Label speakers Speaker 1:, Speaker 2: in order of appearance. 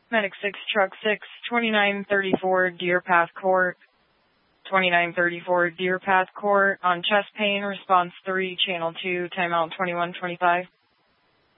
Speaker 1: Medic 6, Truck 6, 2934 Deer Path Court. 2934 Deer Path Court on chest pain, response 3, channel 2, timeout 2125.